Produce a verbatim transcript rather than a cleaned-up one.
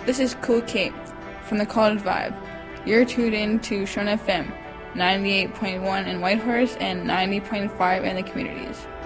This is Cool Kate from the College Vibe. You're tuned in to Shona F M, ninety-eight point one in Whitehorse and ninety point five in the communities.